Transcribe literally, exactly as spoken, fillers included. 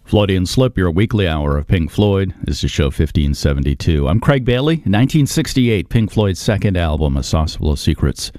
Freudian Slip, your weekly hour of Pink Floyd. This is show fifteen seventy-two. I'm Craig Bailey. nineteen sixty-eight, Pink Floyd's second album, A Saucer Full of Secrets.